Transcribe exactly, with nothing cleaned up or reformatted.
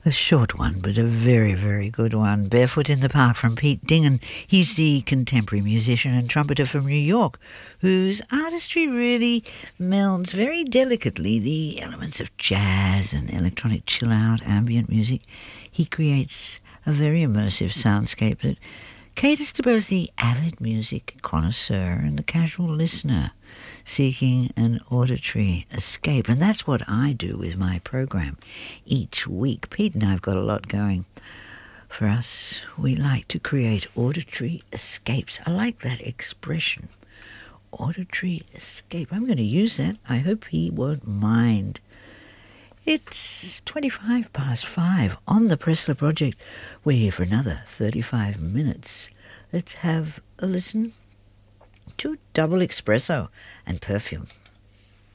A short one, but a very, very good one. Barefoot in the Park from Pete Dingen. He's the contemporary musician and trumpeter from New York, whose artistry really melds very delicately the elements of jazz and electronic chill-out ambient music. He creates a very immersive soundscape that caters to both the avid music connoisseur and the casual listener seeking an auditory escape. And that's what I do with my program each week. Pete and I have got a lot going. For us, we like to create auditory escapes. I like that expression, auditory escape. I'm going to use that. I hope he won't mind. It's twenty-five past five on the Pressler Project. We're here for another thirty-five minutes. Let's have a listen to Double Espresso and Perfume.